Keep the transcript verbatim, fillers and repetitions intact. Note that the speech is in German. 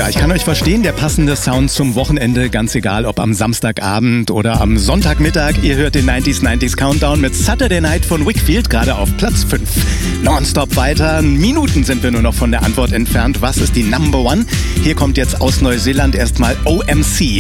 Ja, ich kann euch verstehen, der passende Sound zum Wochenende, ganz egal ob am Samstagabend oder am Sonntagmittag. Ihr hört den neunziger neunzig Countdown mit Saturday Night von Whigfield, gerade auf Platz fünf. Nonstop weiter, Minuten sind wir nur noch von der Antwort entfernt. Was ist die Number One? Hier kommt jetzt aus Neuseeland erstmal O M C.